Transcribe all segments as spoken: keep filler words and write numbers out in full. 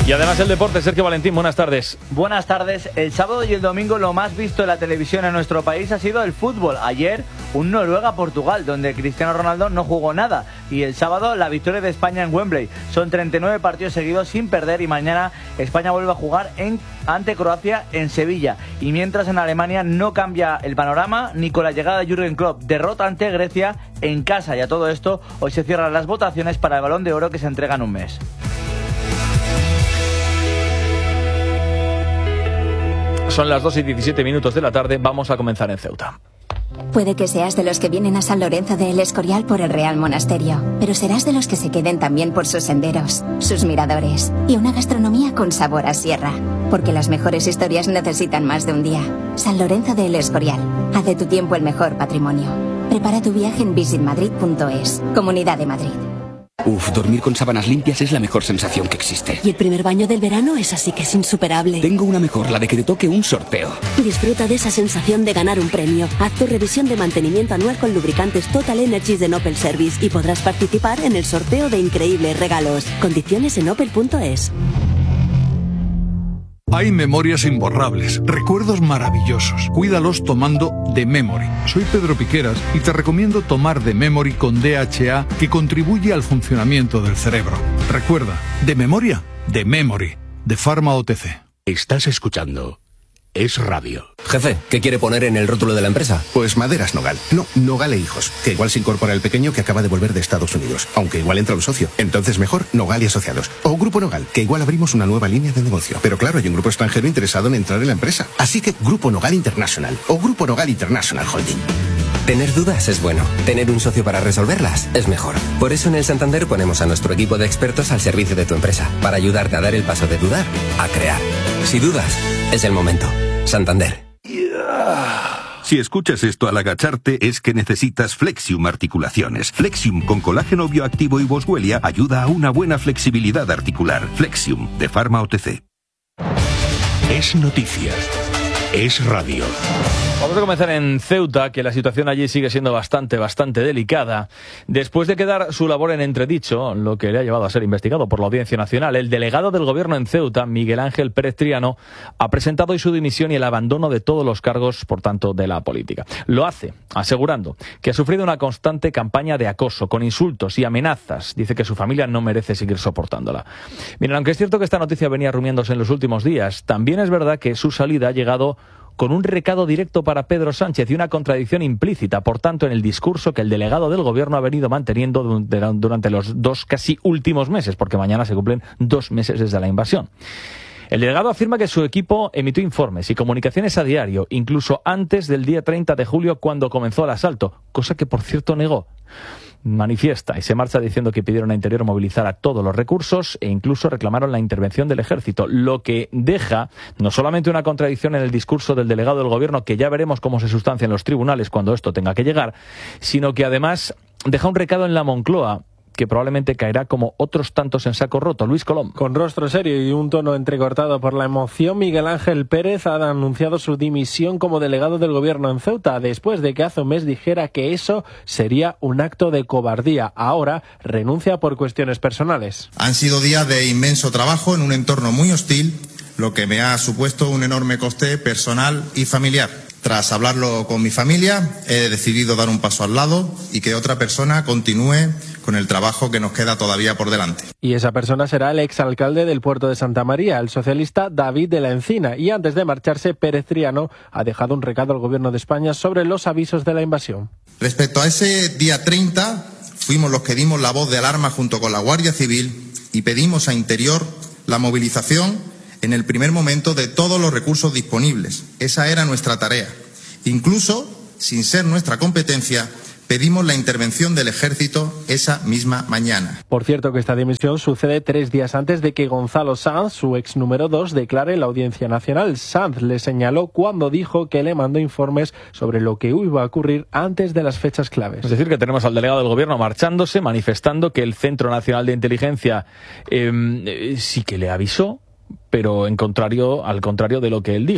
Y además el deporte, Sergio Valentín, buenas tardes. Buenas tardes. El sábado y el domingo lo más visto en la televisión en nuestro país ha sido el fútbol. Ayer un Noruega-Portugal, donde Cristiano Ronaldo no jugó nada. Y el sábado la victoria de España en Wembley. Son treinta y nueve partidos seguidos sin perder y mañana España vuelve a jugar en, ante Croacia en Sevilla. Y mientras en Alemania no cambia el panorama ni con la llegada de Jürgen Klopp. Derrota ante Grecia en casa. Y a todo esto hoy se cierran las votaciones para el Balón de Oro que se entrega en un mes. Son las dos y diecisiete minutos de la tarde, vamos a comenzar en Ceuta. Puede que seas de los que vienen a San Lorenzo de El Escorial por el Real Monasterio, pero serás de los que se queden también por sus senderos, sus miradores y una gastronomía con sabor a sierra. Porque las mejores historias necesitan más de un día. San Lorenzo de El Escorial. Haz de tu tiempo el mejor patrimonio. Prepara tu viaje en visit madrid punto es. Comunidad de Madrid. Uf, dormir con sábanas limpias es la mejor sensación que existe. Y el primer baño del verano es así que es insuperable. Tengo una mejor, la de que te toque un sorteo. Disfruta de esa sensación de ganar un premio. Haz tu revisión de mantenimiento anual con lubricantes Total Energies de Opel Service y podrás participar en el sorteo de increíbles regalos. Condiciones en opel punto es. Hay memorias imborrables, recuerdos maravillosos. Cuídalos tomando The Memory. Soy Pedro Piqueras y te recomiendo tomar The Memory con D H A, que contribuye al funcionamiento del cerebro. Recuerda, de memoria, The Memory, de Pharma O T C. Estás escuchando Es Radio. Jefe, ¿qué quiere poner en el rótulo de la empresa? Pues Maderas Nogal. No, Nogal e Hijos. Que igual se incorpora el pequeño que acaba de volver de Estados Unidos. Aunque igual entra un socio. Entonces mejor Nogal y Asociados. O Grupo Nogal, que igual abrimos una nueva línea de negocio. Pero claro, hay un grupo extranjero interesado en entrar en la empresa. Así que Grupo Nogal International. O Grupo Nogal International Holding. Tener dudas es bueno. Tener un socio para resolverlas es mejor. Por eso en el Santander ponemos a nuestro equipo de expertos al servicio de tu empresa. Para ayudarte a dar el paso de dudar a crear. Si dudas, es el momento. Santander. Si escuchas esto al agacharte es que necesitas Flexium Articulaciones. Flexium con colágeno bioactivo y boswellia ayuda a una buena flexibilidad articular. Flexium de Pharma O T C. Es noticia. Es radio. Vamos a comenzar en Ceuta, que la situación allí sigue siendo bastante, bastante delicada. Después de quedar su labor en entredicho, lo que le ha llevado a ser investigado por la Audiencia Nacional, el delegado del Gobierno en Ceuta, Miguel Ángel Pérez Triano, ha presentado hoy su dimisión y el abandono de todos los cargos, por tanto, de la política. Lo hace asegurando que ha sufrido una constante campaña de acoso, con insultos y amenazas. Dice que su familia no merece seguir soportándola. Miren, aunque es cierto que esta noticia venía rumiándose en los últimos días, también es verdad que su salida ha llegado con un recado directo para Pedro Sánchez y una contradicción implícita, por tanto, en el discurso que el delegado del Gobierno ha venido manteniendo durante los dos casi últimos meses, porque mañana se cumplen dos meses desde la invasión. El delegado afirma que su equipo emitió informes y comunicaciones a diario, incluso antes del día treinta de julio, cuando comenzó el asalto, cosa que, por cierto, negó. Manifiesta y se marcha diciendo que pidieron a Interior movilizar a todos los recursos e incluso reclamaron la intervención del Ejército, lo que deja no solamente una contradicción en el discurso del delegado del Gobierno, que ya veremos cómo se sustancia en los tribunales cuando esto tenga que llegar, sino que además deja un recado en la Moncloa que probablemente caerá como otros tantos en saco roto. Luis Colom. Con rostro serio y un tono entrecortado por la emoción, Miguel Ángel Pérez ha anunciado su dimisión como delegado del Gobierno en Ceuta, después de que hace un mes dijera que eso sería un acto de cobardía. Ahora renuncia por cuestiones personales. Han sido días de inmenso trabajo en un entorno muy hostil, lo que me ha supuesto un enorme coste personal y familiar. Tras hablarlo con mi familia, he decidido dar un paso al lado y que otra persona continúe con el trabajo que nos queda todavía por delante. Y esa persona será el exalcalde del puerto de Santa María, el socialista David de la Encina. Y antes de marcharse, Pérez Triano ha dejado un recado al Gobierno de España sobre los avisos de la invasión. Respecto a ese día treinta, fuimos los que dimos la voz de alarma junto con la Guardia Civil y pedimos a Interior la movilización en el primer momento de todos los recursos disponibles. Esa era nuestra tarea. Incluso, sin ser nuestra competencia, pedimos la intervención del Ejército esa misma mañana. Por cierto que esta dimisión sucede tres días antes de que Gonzalo Sanz, su ex número dos, declare en la Audiencia Nacional. Sanz le señaló cuando dijo que le mandó informes sobre lo que iba a ocurrir antes de las fechas claves. Es decir, que tenemos al delegado del Gobierno marchándose, manifestando que el Centro Nacional de Inteligencia eh, sí que le avisó, pero en contrario, al contrario de lo que él dijo.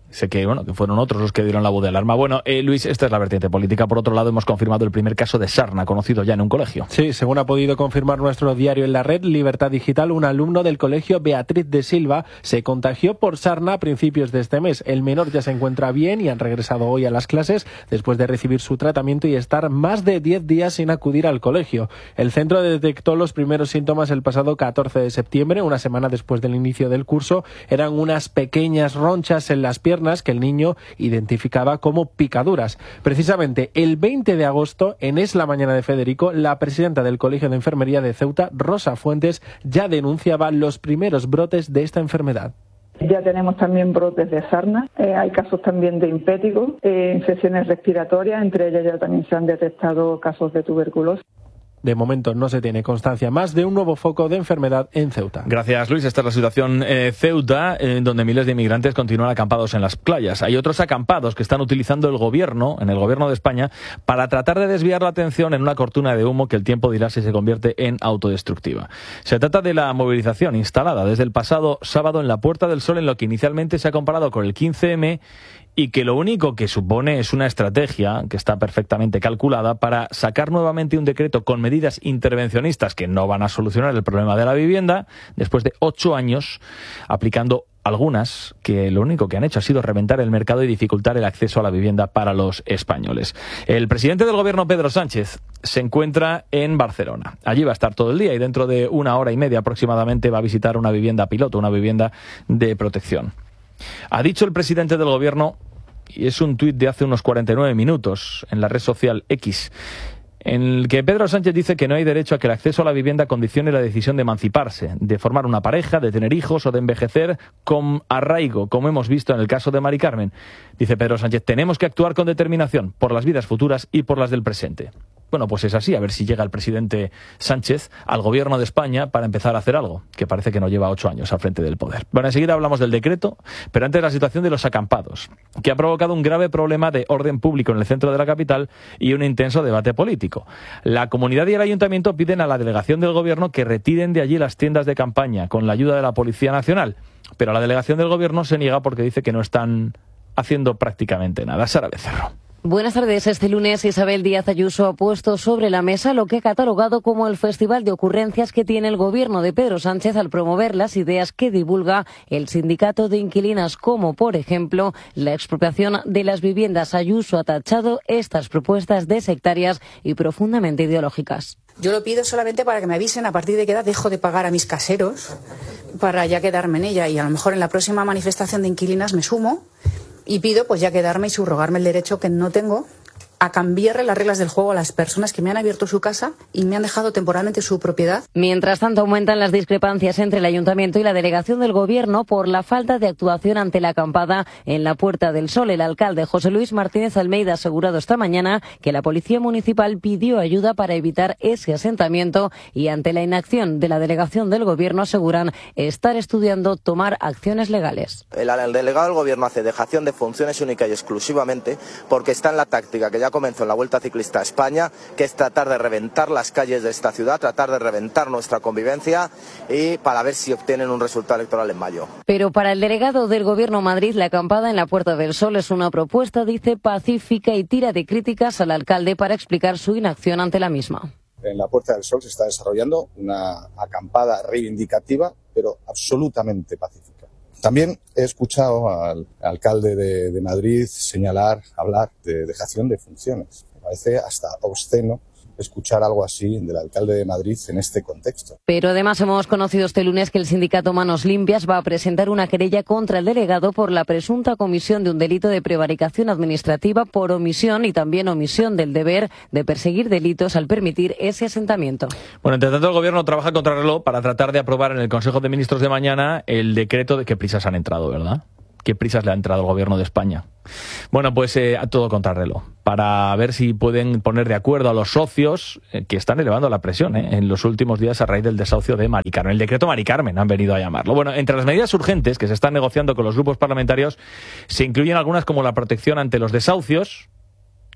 Sé que, bueno, que fueron otros los que dieron la voz de alarma. Bueno, eh, Luis, esta es la vertiente política. Por otro lado, hemos confirmado el primer caso de sarna conocido ya en un colegio. Sí, según ha podido confirmar nuestro diario en la red Libertad Digital, un alumno del colegio Beatriz de Silva se contagió por sarna a principios de este mes. El menor ya se encuentra bien y han regresado hoy a las clases después de recibir su tratamiento y estar más de diez días sin acudir al colegio. El centro detectó los primeros síntomas el pasado catorce de septiembre, una semana después del inicio del curso. Eran unas pequeñas ronchas en las piernas que el niño identificaba como picaduras. Precisamente el veinte de agosto, en Es la Mañana de Federico, la presidenta del Colegio de Enfermería de Ceuta, Rosa Fuentes, ya denunciaba los primeros brotes de esta enfermedad. Ya tenemos también brotes de sarna, eh, hay casos también de impétigo, eh, infecciones respiratorias, entre ellas ya también se han detectado casos de tuberculosis. De momento no se tiene constancia más de un nuevo foco de enfermedad en Ceuta. Gracias, Luis. Esta es la situación eh, Ceuta, en donde miles de inmigrantes continúan acampados en las playas. Hay otros acampados que están utilizando el gobierno, en el gobierno de España, para tratar de desviar la atención en una cortina de humo que el tiempo dirá si se convierte en autodestructiva. Se trata de la movilización instalada desde el pasado sábado en la Puerta del Sol, en lo que inicialmente se ha comparado con el quince eme, y que lo único que supone es una estrategia que está perfectamente calculada para sacar nuevamente un decreto con medidas intervencionistas que no van a solucionar el problema de la vivienda, después de ocho años aplicando algunas que lo único que han hecho ha sido reventar el mercado y dificultar el acceso a la vivienda para los españoles. El presidente del gobierno, Pedro Sánchez, se encuentra en Barcelona. Allí va a estar todo el día y dentro de una hora y media aproximadamente va a visitar una vivienda piloto, una vivienda de protección. Ha dicho el presidente del gobierno, y es un tuit de hace unos cuarenta y nueve minutos en la red social X, en el que Pedro Sánchez dice que no hay derecho a que el acceso a la vivienda condicione la decisión de emanciparse, de formar una pareja, de tener hijos o de envejecer con arraigo, como hemos visto en el caso de Mari Carmen. Dice Pedro Sánchez, tenemos que actuar con determinación por las vidas futuras y por las del presente. Bueno, pues es así, a ver si llega el presidente Sánchez al gobierno de España para empezar a hacer algo, que parece que no lleva ocho años al frente del poder. Bueno, enseguida hablamos del decreto, pero antes la situación de los acampados, que ha provocado un grave problema de orden público en el centro de la capital y un intenso debate político. La comunidad y el ayuntamiento piden a la delegación del gobierno que retiren de allí las tiendas de campaña con la ayuda de la Policía Nacional, pero la delegación del gobierno se niega porque dice que no están haciendo prácticamente nada. Sara Becerro. Buenas tardes. Este lunes Isabel Díaz Ayuso ha puesto sobre la mesa lo que ha catalogado como el festival de ocurrencias que tiene el gobierno de Pedro Sánchez al promover las ideas que divulga el sindicato de inquilinas, como por ejemplo la expropiación de las viviendas. Ayuso ha tachado estas propuestas de sectarias y profundamente ideológicas. Yo lo pido solamente para que me avisen a partir de qué edad dejo de pagar a mis caseros para ya quedarme en ella, y a lo mejor en la próxima manifestación de inquilinas me sumo y pido pues ya quedarme y subrogarme el derecho que no tengo a cambiarle las reglas del juego a las personas que me han abierto su casa y me han dejado temporalmente su propiedad. Mientras tanto, aumentan las discrepancias entre el Ayuntamiento y la delegación del Gobierno por la falta de actuación ante la acampada en la Puerta del Sol. El alcalde José Luis Martínez Almeida ha asegurado esta mañana que la Policía Municipal pidió ayuda para evitar ese asentamiento y ante la inacción de la delegación del Gobierno aseguran estar estudiando tomar acciones legales. El, el delegado del Gobierno hace dejación de funciones única y exclusivamente porque está en la táctica que ya comenzó en la Vuelta Ciclista a España, que es tratar de reventar las calles de esta ciudad, tratar de reventar nuestra convivencia y para ver si obtienen un resultado electoral en mayo. Pero para el delegado del Gobierno Madrid, la acampada en la Puerta del Sol es una propuesta, dice, pacífica y tira de críticas al alcalde para explicar su inacción ante la misma. En la Puerta del Sol se está desarrollando una acampada reivindicativa, pero absolutamente pacífica. También he escuchado al alcalde de, de Madrid señalar, hablar de dejación de funciones. Me parece hasta obsceno escuchar algo así del alcalde de Madrid en este contexto. Pero además hemos conocido este lunes que el sindicato Manos Limpias va a presentar una querella contra el delegado por la presunta comisión de un delito de prevaricación administrativa por omisión y también omisión del deber de perseguir delitos al permitir ese asentamiento. Bueno, entre tanto el Gobierno trabaja contra reloj para tratar de aprobar en el Consejo de Ministros de mañana el decreto de qué prisas han entrado, ¿verdad? ¿Qué prisas le ha entrado al Gobierno de España? Bueno, pues eh, a todo contrarreloj, para ver si pueden poner de acuerdo a los socios eh, que están elevando la presión eh, en los últimos días a raíz del desahucio de Mari Carmen. El decreto Mari Carmen han venido a llamarlo. Bueno, entre las medidas urgentes que se están negociando con los grupos parlamentarios se incluyen algunas como la protección ante los desahucios,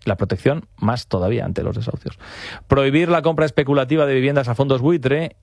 la protección más todavía ante los desahucios. Prohibir la compra especulativa de viviendas a fondos buitre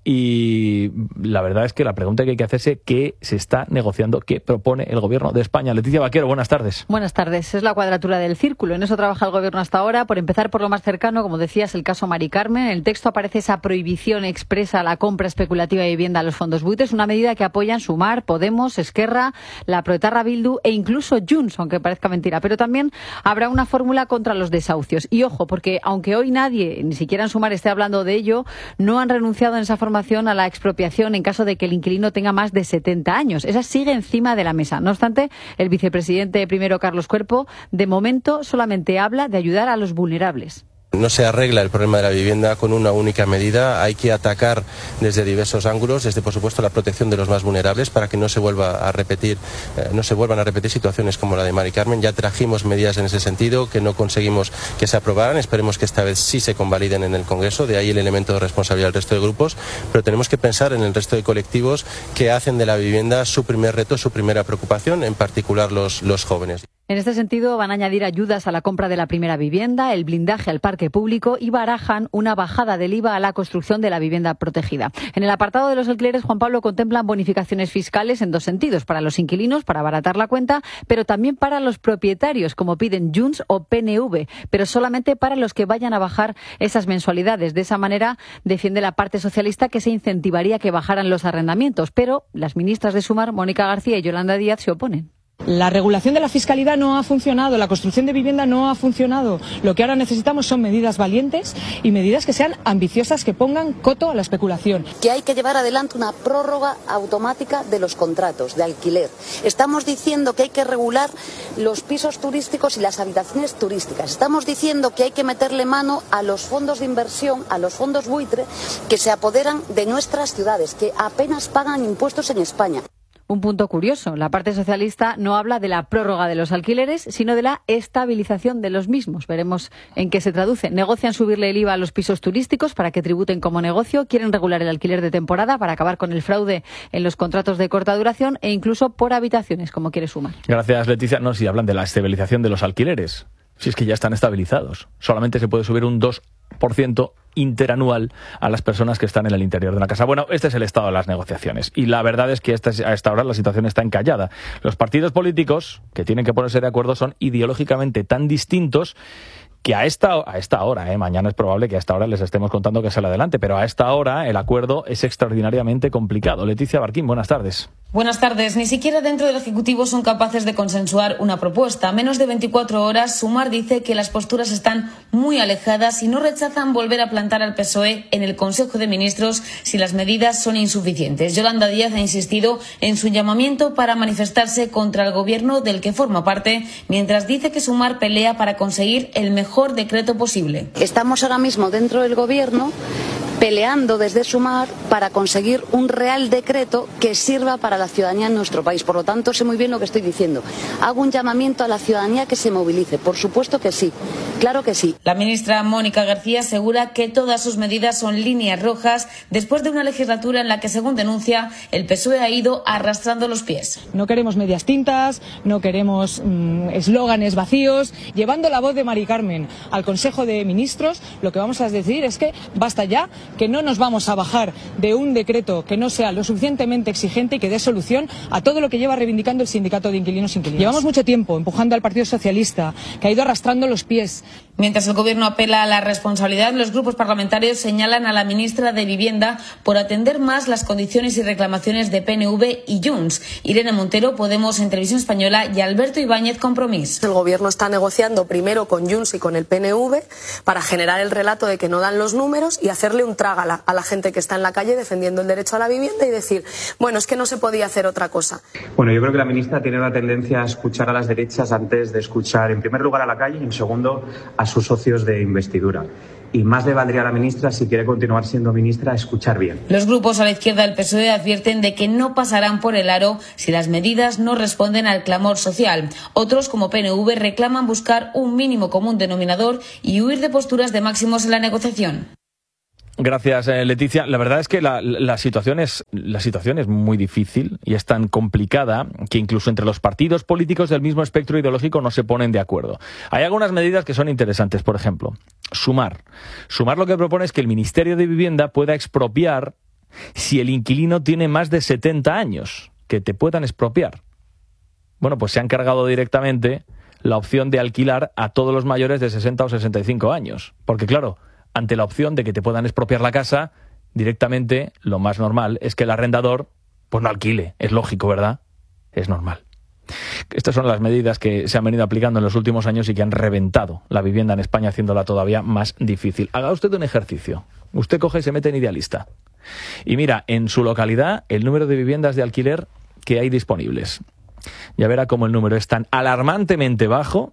y la verdad es que la pregunta que hay que hacerse es qué se está negociando, qué propone el Gobierno de España. Leticia Vaquero, buenas tardes. Buenas tardes. Es la cuadratura del círculo. En eso trabaja el Gobierno hasta ahora. Por empezar por lo más cercano, como decías, el caso Mari Carmen. En el texto aparece esa prohibición expresa a la compra especulativa de vivienda a los fondos buitres, una medida que apoyan Sumar, Podemos, Esquerra, la Proetarra Bildu e incluso Junts, aunque parezca mentira. Pero también habrá una fórmula contra los desahucios. Y ojo, porque aunque hoy nadie, ni siquiera en Sumar, esté hablando de ello, no han renunciado en esa formación a la expropiación en caso de que el inquilino tenga más de setenta años. Esa sigue encima de la mesa. No obstante, el vicepresidente primero, Carlos Cuerpo, de momento solamente habla de ayudar a los vulnerables. No se arregla el problema de la vivienda con una única medida. Hay que atacar desde diversos ángulos, desde por supuesto la protección de los más vulnerables para que no se vuelva a repetir, eh, no se vuelvan a repetir situaciones como la de Mari Carmen. Ya trajimos medidas en ese sentido que no conseguimos que se aprobaran. Esperemos que esta vez sí se convaliden en el Congreso. De ahí el elemento de responsabilidad del resto de grupos. Pero tenemos que pensar en el resto de colectivos que hacen de la vivienda su primer reto, su primera preocupación, en particular los, los jóvenes. En este sentido, van a añadir ayudas a la compra de la primera vivienda, el blindaje al parque público y barajan una bajada del I V A a la construcción de la vivienda protegida. En el apartado de los alquileres, Juan Pablo, contemplan bonificaciones fiscales en dos sentidos, para los inquilinos, para abaratar la cuenta, pero también para los propietarios, como piden Junts o P N V, pero solamente para los que vayan a bajar esas mensualidades. De esa manera, defiende la parte socialista que se incentivaría que bajaran los arrendamientos, pero las ministras de Sumar, Mónica García y Yolanda Díaz, se oponen. La regulación de la fiscalidad no ha funcionado, la construcción de vivienda no ha funcionado. Lo que ahora necesitamos son medidas valientes y medidas que sean ambiciosas, que pongan coto a la especulación. Que hay que llevar adelante una prórroga automática de los contratos de alquiler. Estamos diciendo que hay que regular los pisos turísticos y las habitaciones turísticas. Estamos diciendo que hay que meterle mano a los fondos de inversión, a los fondos buitre, que se apoderan de nuestras ciudades, que apenas pagan impuestos en España. Un punto curioso, la parte socialista no habla de la prórroga de los alquileres, sino de la estabilización de los mismos. Veremos en qué se traduce. Negocian subirle el I V A a los pisos turísticos para que tributen como negocio, quieren regular el alquiler de temporada para acabar con el fraude en los contratos de corta duración e incluso por habitaciones, como quiere Sumar. Gracias, Leticia. No, si hablan de la estabilización de los alquileres, si es que ya están estabilizados. Solamente se puede subir un dos por ciento interanual a las personas que están en el interior de una casa. Bueno, este es el estado de las negociaciones y la verdad es que esta, a esta hora la situación está encallada. Los partidos políticos que tienen que ponerse de acuerdo son ideológicamente tan distintos que a esta, a esta hora, ¿eh? mañana es probable que a esta hora les estemos contando que sale adelante, pero a esta hora el acuerdo es extraordinariamente complicado. Leticia Barquín, buenas tardes. Buenas tardes. Ni siquiera dentro del Ejecutivo son capaces de consensuar una propuesta. A menos de veinticuatro horas, Sumar dice que las posturas están muy alejadas y no rechazan volver a plantar al P S O E en el Consejo de Ministros si las medidas son insuficientes. Yolanda Díaz ha insistido en su llamamiento para manifestarse contra el Gobierno del que forma parte, mientras dice que Sumar pelea para conseguir el mejor decreto posible. Estamos ahora mismo dentro del Gobierno peleando desde Sumar para conseguir un real decreto que sirva para la ciudadanía en nuestro país. Por lo tanto, sé muy bien lo que estoy diciendo. Hago un llamamiento a la ciudadanía que se movilice. Por supuesto que sí. Claro que sí. La ministra Mónica García asegura que todas sus medidas son líneas rojas después de una legislatura en la que, según denuncia, el P S O E ha ido arrastrando los pies. No queremos medias tintas, no queremos mmm, eslóganes vacíos. Llevando la voz de Mari Carmen al Consejo de Ministros, lo que vamos a decir es que basta ya, que no nos vamos a bajar de un decreto que no sea lo suficientemente exigente y que dé solución a todo lo que lleva reivindicando el sindicato de inquilinos e inquilinas. Llevamos mucho tiempo empujando al Partido Socialista, que ha ido arrastrando los pies. Mientras el Gobierno apela a la responsabilidad, los grupos parlamentarios señalan a la ministra de Vivienda por atender más las condiciones y reclamaciones de P N V y Junts. Irene Montero, Podemos en Televisión Española, y Alberto Ibáñez, Compromís. El Gobierno está negociando primero con Junts y con el P N V para generar el relato de que no dan los números y hacerle un trágala a la gente que está en la calle defendiendo el derecho a la vivienda y decir, bueno, es que no se podía hacer otra cosa. Bueno, yo creo que la ministra tiene una tendencia a escuchar a las derechas antes de escuchar, en primer lugar, a la calle y, en segundo, a sus socios de investidura. Y más le valdría a la ministra, si quiere continuar siendo ministra, escuchar bien. Los grupos a la izquierda del P S O E advierten de que no pasarán por el aro si las medidas no responden al clamor social. Otros, como P N V, reclaman buscar un mínimo común denominador y huir de posturas de máximos en la negociación. Gracias, eh, Leticia. La verdad es que la, la, situación es, la situación es muy difícil y es tan complicada que incluso entre los partidos políticos del mismo espectro ideológico no se ponen de acuerdo. Hay algunas medidas que son interesantes, por ejemplo, Sumar. Sumar lo que propone es que el Ministerio de Vivienda pueda expropiar si el inquilino tiene más de setenta años, que te puedan expropiar. Bueno, pues se han cargado directamente la opción de alquilar a todos los mayores de sesenta o sesenta y cinco años. Porque claro, ante la opción de que te puedan expropiar la casa, directamente lo más normal es que el arrendador pues no alquile. Es lógico, ¿verdad? Es normal. Estas son las medidas que se han venido aplicando en los últimos años y que han reventado la vivienda en España, haciéndola todavía más difícil. Haga usted un ejercicio. Usted coge y se mete en Idealista. Y mira, en su localidad, el número de viviendas de alquiler que hay disponibles. Ya verá cómo el número es tan alarmantemente bajo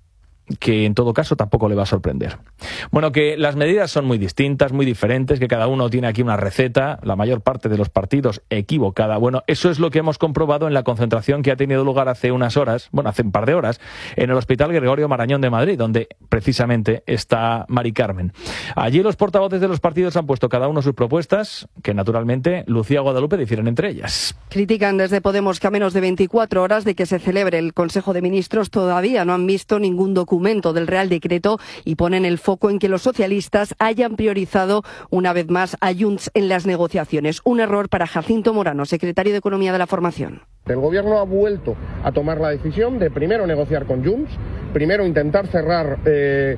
que en todo caso tampoco le va a sorprender. Bueno, que las medidas son muy distintas, muy diferentes, que cada uno tiene aquí una receta, la mayor parte de los partidos equivocada. Bueno, eso es lo que hemos comprobado en la concentración que ha tenido lugar hace unas horas, bueno, hace un par de horas, en el Hospital Gregorio Marañón de Madrid, donde precisamente está Mari Carmen. Allí los portavoces de los partidos han puesto cada uno sus propuestas, que naturalmente Lucía Guadalupe difieren entre ellas. Critican desde Podemos que a menos de veinticuatro horas de que se celebre el Consejo de Ministros todavía no han visto ningún documento del Real Decreto y ponen el foco en que los socialistas hayan priorizado una vez más a Junts en las negociaciones. Un error para Jacinto Morano, secretario de Economía de la formación. El Gobierno ha vuelto a tomar la decisión de primero negociar con Junts, primero intentar cerrar eh,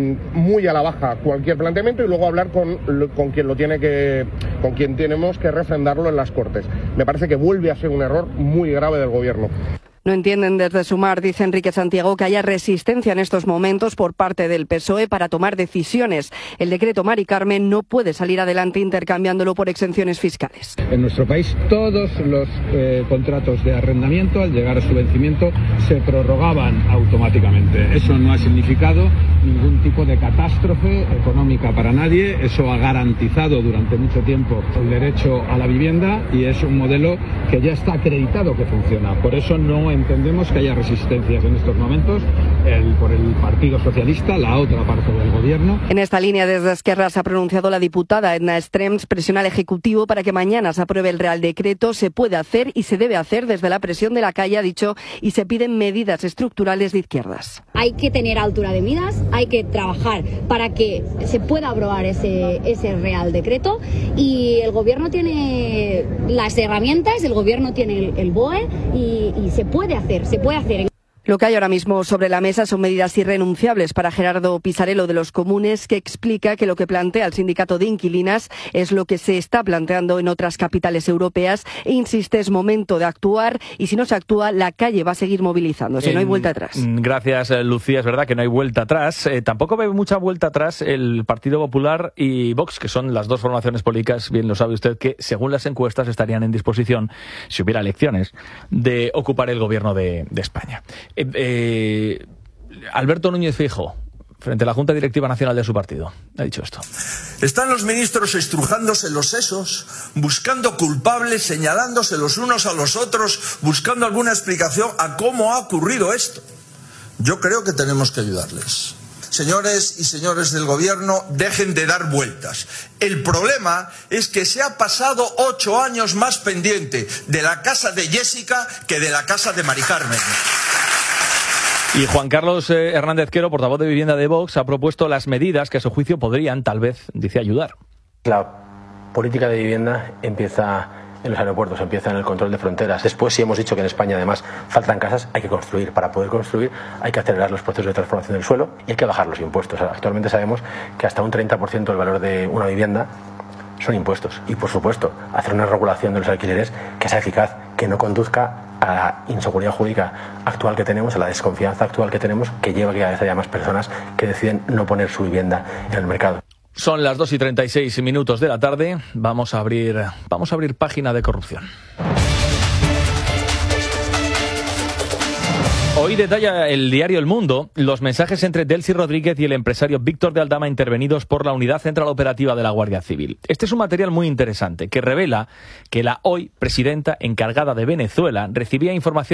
muy a la baja cualquier planteamiento y luego hablar con, con quien lo tiene que, con quien tenemos que refrendarlo en las Cortes. Me parece que vuelve a ser un error muy grave del Gobierno. No entienden desde Sumar, dice Enrique Santiago, que haya resistencia en estos momentos por parte del P S O E para tomar decisiones. El decreto Mari Carmen no puede salir adelante intercambiándolo por exenciones fiscales. En nuestro país todos los eh, contratos de arrendamiento al llegar a su vencimiento se prorrogaban automáticamente. Eso no ha significado ningún tipo de catástrofe económica para nadie. Eso ha garantizado durante mucho tiempo el derecho a la vivienda y es un modelo que ya está acreditado que funciona. Por eso no entendemos que haya resistencias en estos momentos el, por el Partido Socialista, la otra parte del Gobierno. En esta línea desde Esquerra se ha pronunciado la diputada Edna Estrems, presiona al Ejecutivo para que mañana se apruebe el Real Decreto. Se puede hacer y se debe hacer desde la presión de la calle, ha dicho, y se piden medidas estructurales de izquierdas. Hay que tener altura de miras, hay que trabajar para que se pueda aprobar ese, ese Real Decreto y el Gobierno tiene las herramientas, el Gobierno tiene el, el B O E y, y se puede hacer, se puede hacer. Lo que hay ahora mismo sobre la mesa son medidas irrenunciables para Gerardo Pisarello de los Comunes, que explica que lo que plantea el sindicato de inquilinas es lo que se está planteando en otras capitales europeas e insiste, es momento de actuar y si no se actúa, la calle va a seguir movilizándose, no hay vuelta atrás. Gracias, Lucía, es verdad que no hay vuelta atrás. Eh, tampoco ve mucha vuelta atrás el Partido Popular y Vox, que son las dos formaciones políticas, bien lo sabe usted, que según las encuestas estarían en disposición, si hubiera elecciones, de ocupar el gobierno de, de España. Eh, eh, Alberto Núñez Feijóo, frente a la Junta Directiva Nacional de su partido, ha dicho esto. Están los ministros estrujándose los sesos, buscando culpables, señalándose los unos a los otros, buscando alguna explicación a cómo ha ocurrido esto. Yo creo que tenemos que ayudarles. Señores y señores del Gobierno, dejen de dar vueltas. El problema es que se ha pasado ocho años más pendiente de la casa de Jessica que de la casa de Mari Carmen. Y Juan Carlos eh, Hernández Quero, portavoz de Vivienda de Vox, ha propuesto las medidas que a su juicio podrían, tal vez, dice, ayudar. La política de vivienda empieza en los aeropuertos, empieza en el control de fronteras. Después, si hemos dicho que en España además faltan casas, hay que construir. Para poder construir hay que acelerar los procesos de transformación del suelo y hay que bajar los impuestos. Actualmente sabemos que hasta un treinta por ciento del valor de una vivienda son impuestos. Y, por supuesto, hacer una regulación de los alquileres que sea eficaz, que no conduzca a la inseguridad jurídica actual que tenemos, a la desconfianza actual que tenemos, que lleva a que cada vez haya más personas que deciden no poner su vivienda en el mercado. Son las dos y treinta y seis minutos de la tarde. Vamos a abrir, vamos a abrir página de corrupción. Hoy detalla el diario El Mundo los mensajes entre Delcy Rodríguez y el empresario Víctor de Aldama intervenidos por la Unidad Central Operativa de la Guardia Civil. Este es un material muy interesante que revela que la hoy presidenta encargada de Venezuela recibía información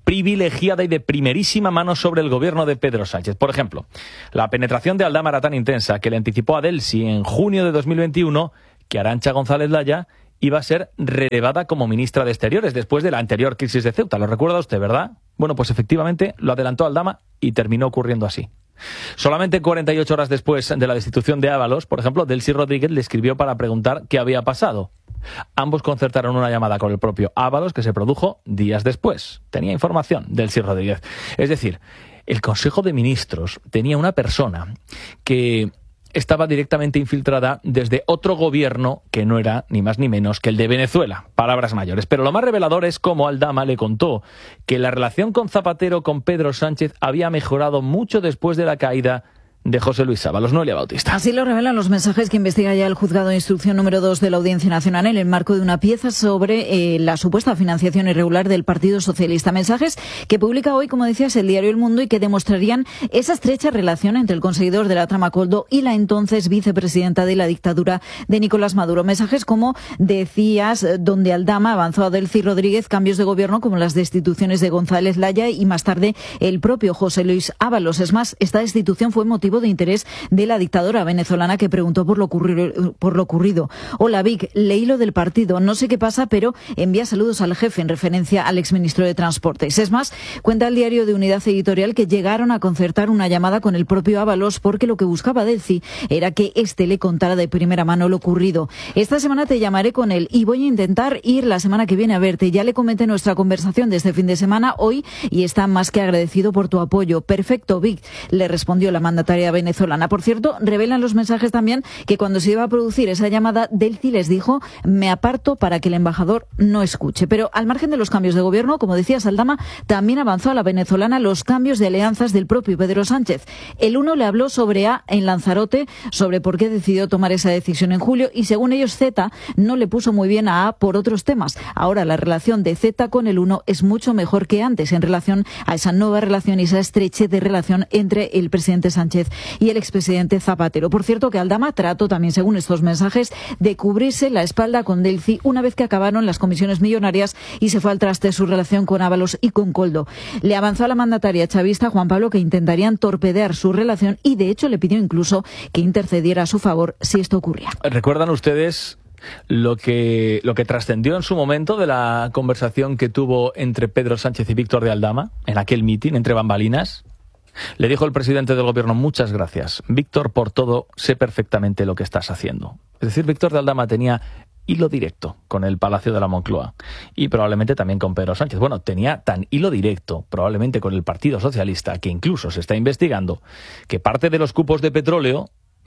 privilegiada y de primerísima mano sobre el gobierno de Pedro Sánchez. Por ejemplo, la penetración de Aldama era tan intensa que le anticipó a Delcy en junio de dos mil veintiuno que Arantxa González Laya iba a ser relevada como ministra de Exteriores después de la anterior crisis de Ceuta. ¿Lo recuerda usted, verdad? Bueno, pues efectivamente lo adelantó Aldama y terminó ocurriendo así. Solamente cuarenta y ocho horas después de la destitución de Ábalos, por ejemplo, Delcy Rodríguez le escribió para preguntar qué había pasado. Ambos concertaron una llamada con el propio Ábalos que se produjo días después. Tenía información Delcy Rodríguez. Es decir, el Consejo de Ministros tenía una persona que estaba directamente infiltrada desde otro gobierno que no era ni más ni menos que el de Venezuela. Palabras mayores. Pero lo más revelador es cómo Aldama le contó que la relación con Zapatero con Pedro Sánchez había mejorado mucho después de la caída de José Luis Ábalos. Noelia Bautista. Así lo revelan los mensajes que investiga ya el juzgado de instrucción número dos de la Audiencia Nacional en el marco de una pieza sobre eh, la supuesta financiación irregular del Partido Socialista. Mensajes que publica hoy, como decías, el diario El Mundo y que demostrarían esa estrecha relación entre el conseguidor de la trama Koldo y la entonces vicepresidenta de la dictadura de Nicolás Maduro. Mensajes, como decías, donde Aldama avanzó a Delcy Rodríguez cambios de gobierno como las destituciones de González Laya y más tarde el propio José Luis Ábalos. Es más, esta destitución fue motivo de interés de la dictadora venezolana que preguntó por lo ocurrido. Por lo ocurrido. Hola Vic, leí lo del partido, no sé qué pasa, pero envía saludos al jefe en referencia al exministro de Transportes. Es más, cuenta el diario de Unidad Editorial que llegaron a concertar una llamada con el propio Ábalos porque lo que buscaba Delcy era que éste le contara de primera mano lo ocurrido. Esta semana te llamaré con él y voy a intentar ir la semana que viene a verte. Ya le comenté nuestra conversación de este fin de semana hoy y está más que agradecido por tu apoyo. Perfecto, Vic, le respondió la mandataria venezolana. Por cierto, revelan los mensajes también que cuando se iba a producir esa llamada, Delcy les dijo: me aparto para que el embajador no escuche. Pero al margen de los cambios de gobierno, como decía Aldama, también avanzó a la venezolana los cambios de alianzas del propio Pedro Sánchez. El uno le habló sobre A en Lanzarote, sobre por qué decidió tomar esa decisión en julio, y según ellos Z no le puso muy bien a A por otros temas. Ahora la relación de Z con el uno es mucho mejor que antes en relación a esa nueva relación y esa estrechez de relación entre el presidente Sánchez y el expresidente Zapatero. Por cierto, que Aldama trató también, según estos mensajes, de cubrirse la espalda con Delcy una vez que acabaron las comisiones millonarias y se fue al traste su relación con Ábalos y con Koldo. Le avanzó a la mandataria chavista Juan Pablo que intentarían torpedear su relación y, de hecho, le pidió incluso que intercediera a su favor si esto ocurría. ¿Recuerdan ustedes lo que, lo que trascendió en su momento de la conversación que tuvo entre Pedro Sánchez y Víctor de Aldama en aquel mitin entre bambalinas? Le dijo el presidente del gobierno: muchas gracias, Víctor, por todo, sé perfectamente lo que estás haciendo. Es decir, Víctor de Aldama tenía hilo directo con el Palacio de la Moncloa y probablemente también con Pedro Sánchez. Bueno, tenía tan hilo directo probablemente con el Partido Socialista, que incluso se está investigando que parte de los cupos de petróleo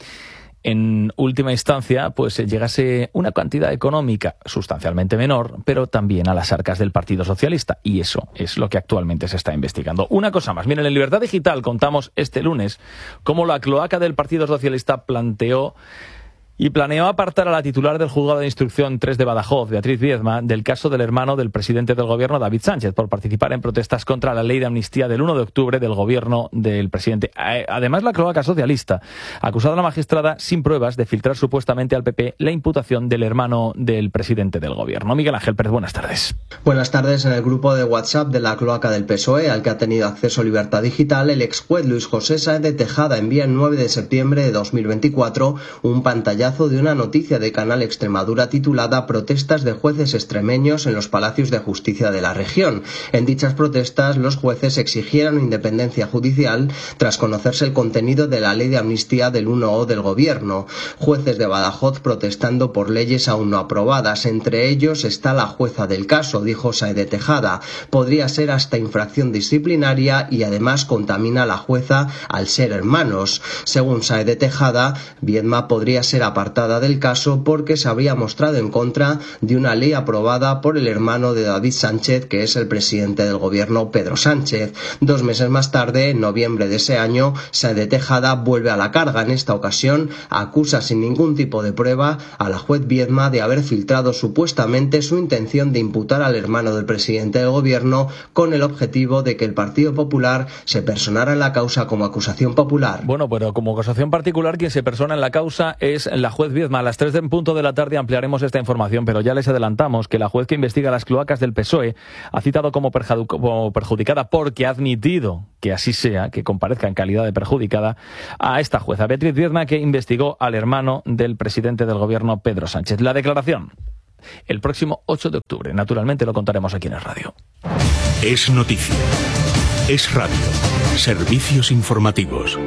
en última instancia pues llegase una cantidad económica sustancialmente menor, pero también a las arcas del Partido Socialista, y eso es lo que actualmente se está investigando. Una cosa más, miren, en Libertad Digital contamos este lunes cómo la cloaca del Partido Socialista planteó y planeó apartar a la titular del Juzgado de Instrucción tres de Badajoz, Beatriz Viedma, del caso del hermano del presidente del gobierno, David Sánchez, por participar en protestas contra la ley de amnistía del uno de octubre del gobierno del presidente. Además, la cloaca socialista acusado a la magistrada sin pruebas de filtrar supuestamente al P P la imputación del hermano del presidente del gobierno. Miguel Ángel Pérez, buenas tardes. Buenas tardes. En el grupo de WhatsApp de la cloaca del P S O E, al que ha tenido acceso Libertad Digital, el ex juez Luis José Sáenz de Tejada envía el nueve de septiembre de dos mil veinticuatro un pantallazo de una noticia de Canal Extremadura titulada Protestas de jueces extremeños en los palacios de justicia de la región. En dichas protestas, los jueces exigieron independencia judicial tras conocerse el contenido de la ley de amnistía del uno O del gobierno. Jueces de Badajoz protestando por leyes aún no aprobadas. Entre ellos está la jueza del caso, dijo Sáenz de Tejada. Podría ser hasta infracción disciplinaria y además contamina a la jueza al ser hermanos. Según Sáenz de Tejada, Viedma podría ser apartada del caso porque se habría mostrado en contra de una ley aprobada por el hermano de David Sánchez, que es el presidente del gobierno, Pedro Sánchez. Dos meses más tarde, en noviembre de ese año, Sáenz de Tejada vuelve a la carga. En esta ocasión, acusa sin ningún tipo de prueba a la juez Viedma de haber filtrado supuestamente su intención de imputar al hermano del presidente del gobierno con el objetivo de que el Partido Popular se personara en la causa como acusación popular. Bueno, pero como acusación particular, quien se persona en la causa es la la juez Viedma. A las tres en punto de la tarde ampliaremos esta información, pero ya les adelantamos que la juez que investiga las cloacas del P S O E ha citado como, perjadu- como perjudicada, porque ha admitido que así sea, que comparezca en calidad de perjudicada, a esta jueza, Beatriz Viedma, que investigó al hermano del presidente del gobierno, Pedro Sánchez. La declaración el próximo ocho de octubre. Naturalmente lo contaremos aquí en el radio. Es noticia. Es radio. Servicios informativos.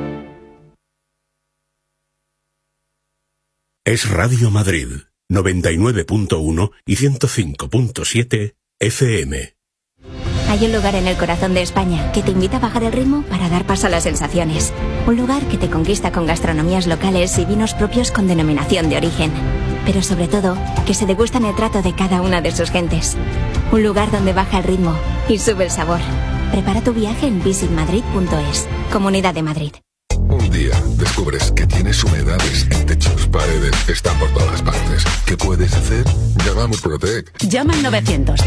Es Radio Madrid, noventa y nueve punto uno y ciento cinco punto siete F M. Hay un lugar en el corazón de España que te invita a bajar el ritmo para dar paso a las sensaciones. Un lugar que te conquista con gastronomías locales y vinos propios con denominación de origen. Pero sobre todo, que se degustan el trato de cada una de sus gentes. Un lugar donde baja el ritmo y sube el sabor. Prepara tu viaje en visit madrid punto es. Comunidad de Madrid. Un día descubres que tienes humedades en techos, paredes, están por todas partes. ¿Qué puedes hacer? Llama a Murprotec. Llama al novecientos